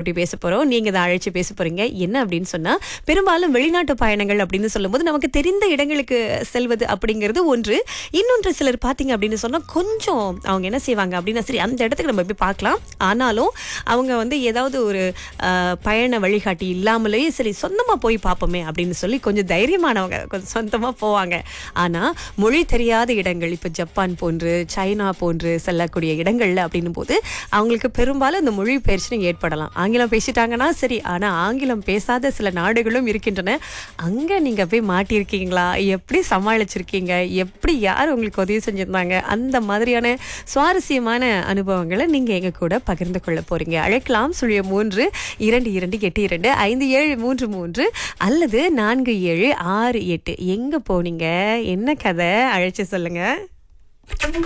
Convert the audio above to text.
பற்றி பேச போறோம். நீங்க தான் அழைச்சு பேச போறீங்க. என்ன அப்படின்னு சொன்னா, பெரும்பாலும் வெளிநாட்டு பயணங்கள் அப்படின்னு சொல்லும்போது நமக்கு தெரிந்த இடங்களுக்கு செல்வது அப்படிங்கிறது ஒன்று. இன்னொன்று சிலர் பாத்தீங்க அப்படின்னு சொன்னா கொஞ்சம் அவங்க என்ன செய்வாங்க அப்படின்னா, சரி அந்த இடத்துக்கு நம்ம போய் பார்க்கலாம், ஆனாலும் அவங்க வந்து ஏதாவது ஒரு பயண வழிகாட்டி இல்லாமலே சரி சொந்தமா போய் பார்ப்போமே அப்படின்னு சொல்லி கொஞ்சம் தைரியமானவங்க கொஞ்சம் சொந்தமா போவாங்க. ஆனா மொழி தெரியாத இடங்கள், இப்ப ஜப்பான் போன்று சைனா போன்று செல்லக்கூடிய இடங்கள்ல அப்படின்னும் போது அவங்களுக்கு பெரும்பாலும் இந்த மொழி பயிற்சி ஏற்படலாம். ஆங்கிலம் பேசிட்டாங்கன்னா சரி, ஆனா ஆங்கிலம் பேசாத சில நாடுகளும் இருக்கின்றன. அங்க நீங்க போய் மாட்டியிருக்கீங்களா? எப்படி சமாளிச்சிருக்கீங்க? எப்படி யார் உங்களுக்கு உதவி செஞ்சிருந்தாங்க? அந்த மாதிரியான சுவாரஸ்யமான அனுபவங்களை நீங்க எங்க கூட பகிர்ந்து கொள்ள போறீங்க. அழைக்கலாம் 0322825733 அல்லது 4768. எங்க போனீங்க? என்ன கதை? அழைச்சு சொல்லுங்க.